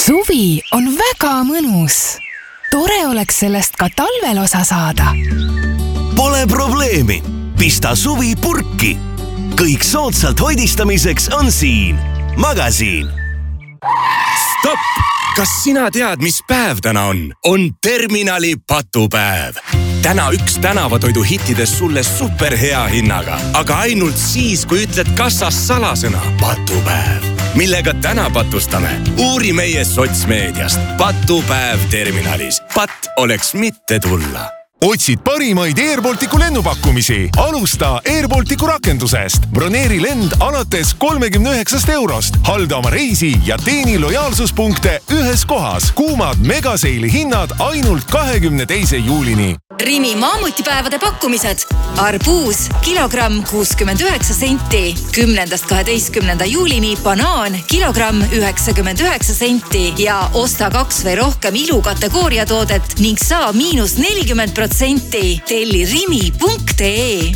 Suvi on väga mõnus. Tore oleks sellest ka talvel osa saada. Pole probleemi. Pista suvi purki. Kõik soodsalt hoidistamiseks on siin. Magasiin. Stopp! Kas sina tead, mis päev täna on? On terminali patupäev. Täna üks tänavatoidu hittidest sulle superhea hinnaga. Aga ainult siis, kui ütled kassas salasõna patupäev. Millega täna patustame? Uuri meie sotsmeediast. Patupäev terminalis. Pat oleks mitte tulla. Otsid parimaid Airbalticu lennupakkumisi. Alusta Airbalticu rakendusest. Broneeri lend alates 39 €. Halda oma reisi ja teeni lojaalsuspunkte ühes kohas. Kuumad megaseili hinnad ainult 22. juulini. Rimi maamutipäevade pakkumised. Arbuus kilogramm 69 senti. 10.–12. juulini banaan kilogramm 99 senti. Ja osta 2 või rohkem ilukategooria toodet ning saa -40%. Telli rimi.ee.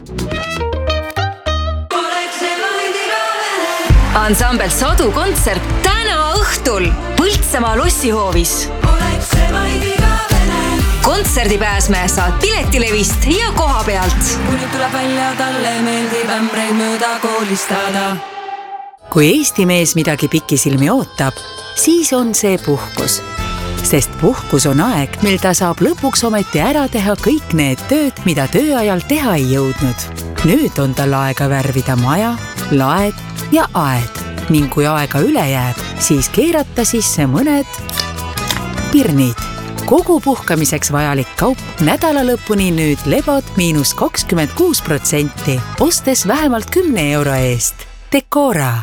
Ansambel Sadu kontsert täna õhtul Põltsamaa lossihoovis. Kontserdipääsme saad piletilevist ja koha pealt. Kuni tuleb välja, talle meeldib ämbreid mööda koolistada. Kui Eesti mees midagi pikisilmi ootab, siis on see puhkus. Sest puhkus on aeg, mil ta saab lõpuks ometi ära teha kõik need tööd, mida tööajal teha ei jõudnud. Nüüd on tal aega värvida maja, laed ja aed. Ning kui aega üle jääb, siis keerata sisse mõned pirnid. Kogu puhkamiseks vajalik kaup nädala lõpuni nüüd lebod -26%, ostes vähemalt 10 € eest. Decora.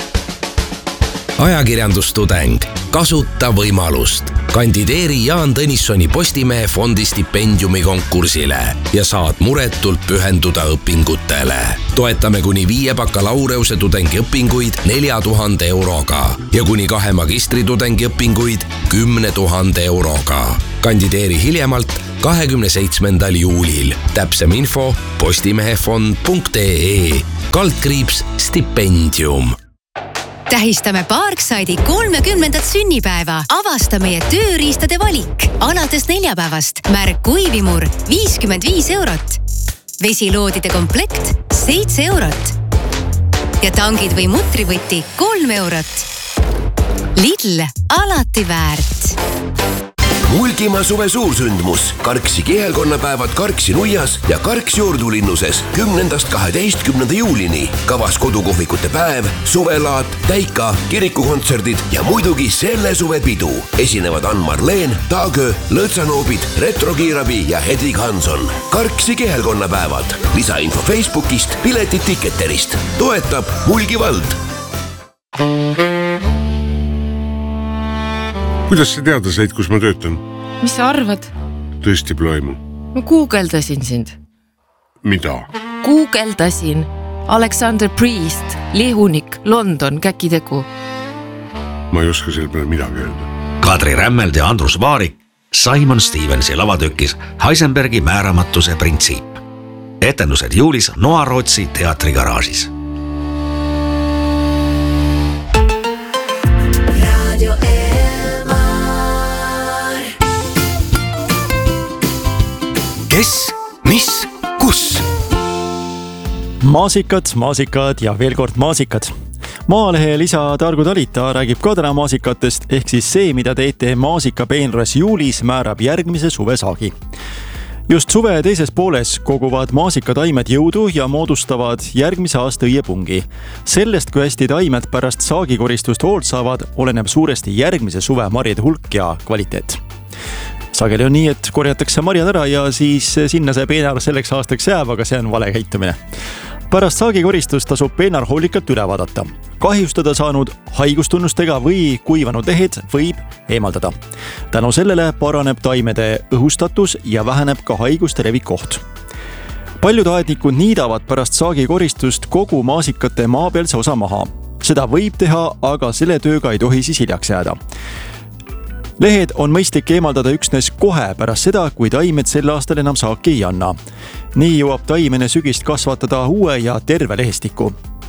Ajakirjandustudeng. Kasuta võimalust. Kandideeri Jaan Tõnissoni Postimehe fondi stipendiumi konkursile ja saad muretult pühenduda õpingutele. Toetame kuni 5 bakalaureuse tudengi õpinguid 4000 € ja kuni 2 magistritudengi õpinguid 10 000 €. Kandideeri hiljemalt 27. juulil. Täpsem info postimehefond.ee /stipendium. Tähistame Parkside'i 30. sünnipäeva. Avasta meie tööriistade valik. Alates neljapäevast märk kuivimur 55 €. Vesiloodide komplekt 7 €. Ja tangid või mutrivõti 3 €. Lidl, alati väärt. Mulgimaa suve suursündmus. Karksi kihelkonnapäevad Karksi nuias ja Karksi juurdulinnuses 10.–12. juulini. Kavas kodukohvikute päev, suvelaat, täika, kirikukontserdid ja muidugi selle suve pidu. Esinevad Ann-Marleen, Taagö, Lõõtsanoobid, Retrokiirabi ja Hedvig Hanson. Karksi kihelkonnapäevad. Lisainfo Facebookist, piletid Ticketerist. Toetab Mulgi vald. Kuidas sa teada said, kus ma töötan? Mis sa arvad? Tõesti plaimu. Ma guugeldasin sind. Mida? Guugeldasin. Alexander Priest, lihunik, London, käkitegu. Ma ei oska selle peale midagi öelda. Kadri Rämmeld ja Andrus Vaarik Simon Stevensi lavatökis Heisenbergi määramatuse printsiip. Etendused juulis Noa Rootsi teatrigaraažis. Kes, mis, kus? Maasikad ja veel kord maasikad. Maalehe lisa Targu Talita räägib ka täna maasikatest, ehk siis see, mida teete maasikapeenras juulis, määrab järgmise suvesaagi. Just suve teises pooles koguvad maasikataimed jõudu ja moodustavad järgmise aasta õiepungi. Sellest, kui hästi taimed pärast saagikoristust hoolt saavad, oleneb suuresti järgmise suve marjade hulk ja kvaliteet. Sageli on nii, et korjatakse marjad ära ja siis sinna see peenar selleks aastaks jääb, aga see on vale käitumine. Pärast saagikoristust tasub peenar hoolikalt üle vaadata. Kahjustada saanud haigustunnustega või kuivanud lehed võib eemaldada. Tänu sellele paraneb taimede õhustatus ja väheneb ka haiguste levikoht. Paljud aednikud niidavad pärast saagikoristust kogu maasikate maapealse osa maha. Seda võib teha, aga selle tööga ei tohi siis hiljaks jääda. Lehed on mõistlik eemaldada üksnes kohe pärast seda, kui taimed sel aastal enam saaki ei anna. Nii jõuab taimene sügist kasvatada uue ja terve lehestiku.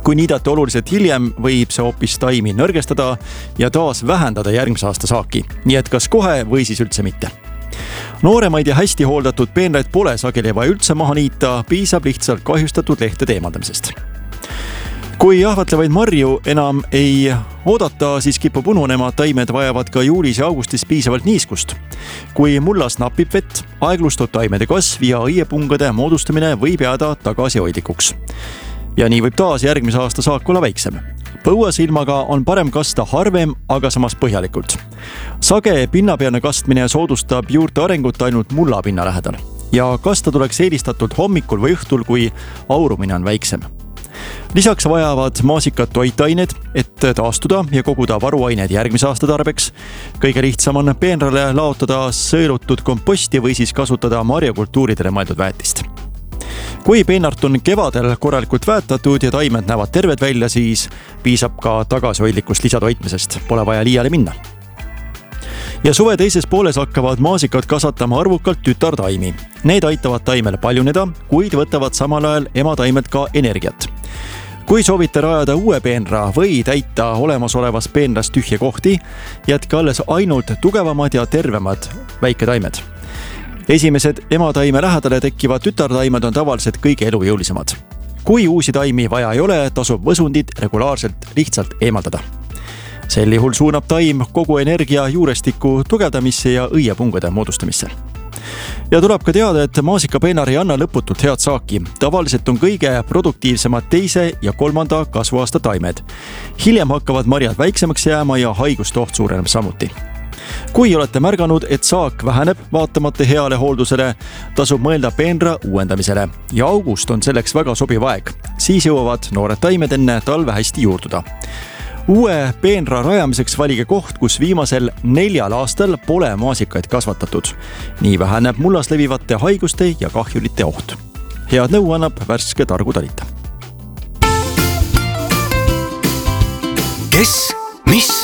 Kui niidate oluliselt hiljem, võib see hoopis taimi nõrgestada ja taas vähendada järgmise aasta saaki. Nii et kas kohe või siis üldse mitte. Nooremaid ja hästi hooldatud peenraid pole sageli vaja üldse maha niita, piisab lihtsalt kahjustatud lehtede eemaldamisest. Kui jahvatlevaid marju enam ei oodata, siis kipub ununema, taimed vajavad ka juulis ja augustis piisavalt niiskust. Kui mullas napib vett, aeglustub taimede kasv ja õiepungade moodustamine võib jääda tagasihoidlikuks. Ja nii võib taas järgmise aasta saak olla väiksem. Põuasilmaga on parem kasta harvem, aga samas põhjalikult. Sage pinnapealne kastmine soodustab juurte arengut ainult mullapinna lähedal. Ja kasta tuleks eelistatult hommikul või õhtul, kui aurumine on väiksem. Lisaks vajavad maasikad toitained, et taastuda ja koguda varuained järgmise aasta tarbeks. Kõige lihtsam on peenrale laotada sõelutud komposti või siis kasutada marjakultuuridele mõeldud väetist. Kui peenart on kevadel korralikult väetatud ja taimed näevad terved välja, siis piisab ka tagasihoidlikust lisatoitmisest. Pole vaja liiale minna. Ja suve teises pooles hakkavad maasikad kasvatama arvukalt tütartaimi. Need aitavad taimele paljuneda, kuid võtavad samal ajal emataimelt ka energiat. Kui soovite rajada uue peenra või täita olemasolevas peenras tühje kohti, jätke alles ainult tugevamad ja tervemad väiketaimed. Esimesed emataime lähedale tekkivad tütartaimed on tavaliselt kõige elujõulisemad. Kui uusi taimi vaja ei ole, tasub võsundid regulaarselt lihtsalt eemaldada. Sel juhul suunab taim kogu energia juurestiku tugevdamisse ja õiepungade moodustamisse. Ja tuleb ka teada, et maasikapeenar ei anna lõputult head saaki. Tavaliselt on kõige produktiivsemad teise ja kolmanda kasvuaasta taimed. Hiljem hakkavad marjad väiksemaks jääma ja haiguste oht suureneb samuti. Kui olete märganud, et saak väheneb vaatamata heale hooldusele, tasub mõelda peenra uuendamisele. Ja august on selleks väga sobiv aeg. Siis jõuavad noored taimed enne talve hästi juurduda. Uue peenra rajamiseks valige koht, kus viimasel 4 aastal pole maasikaid kasvatatud. Nii väheneb mullas levivate haiguste ja kahjulite oht. Head nõu annab värske Targu Talita. Kes, mis